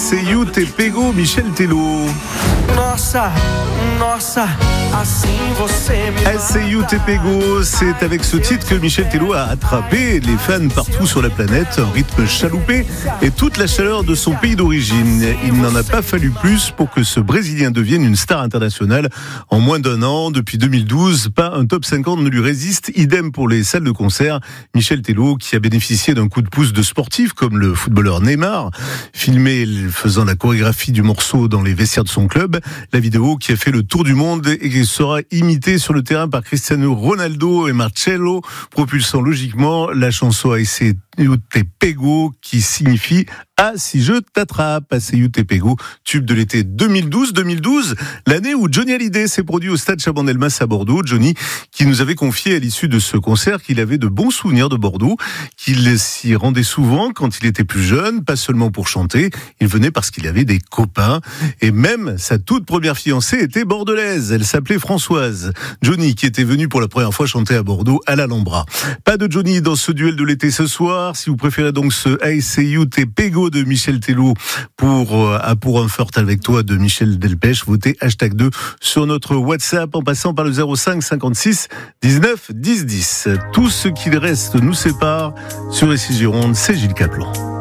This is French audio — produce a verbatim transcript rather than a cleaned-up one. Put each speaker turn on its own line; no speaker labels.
C U Te Pego, Michel Tello.
Nossa, nossa, assim você me
S C U Te Pego, c'est avec ce titre que Michel Tello a attrapé les fans partout sur la planète, un rythme chaloupé et toute la chaleur de son pays d'origine. Il n'en a pas fallu plus pour que ce Brésilien devienne une star internationale en moins d'un an. Depuis deux mille douze, pas un top cinquante ne lui résiste. Idem pour les salles de concert. Michel Tello, qui a bénéficié d'un coup de pouce de sportifs comme le footballeur Neymar, filmé faisant la chorégraphie du morceau dans les vestiaires de son club. La vidéo qui a fait le tour du monde et qui sera imitée sur le terrain par Cristiano Ronaldo et Marcelo, propulsant logiquement la chanson A S C U Te Pego, qui signifie « Ah, si je t'attrape », A S C U Te Pego, tube de l'été deux mille douze. deux mille douze, l'année où Johnny Hallyday s'est produit au stade Chaban-Delmas à Bordeaux. Johnny, qui nous avait confié à l'issue de ce concert qu'il avait de bons souvenirs de Bordeaux, qu'il s'y rendait souvent quand il était plus jeune, pas seulement pour chanter, il venait parce qu'il avait des copains, et même sa toute première fiancée était bordelaise, elle s'appelait Françoise. Johnny, qui était venu pour la première fois chanter à Bordeaux, à l'Alhambra. Pas de Johnny dans ce duel de l'été ce soir. Si vous préférez donc ce A S C U Te Pego de Michel Tello pour euh, à pour un fort avec toi de Michel Delpech, votez hashtag deux sur notre WhatsApp en passant par le zéro cinq cinquante-six dix-neuf dix dix. Tout ce qu'il reste nous sépare. Sur les six Gironde, c'est Gilles Caplan.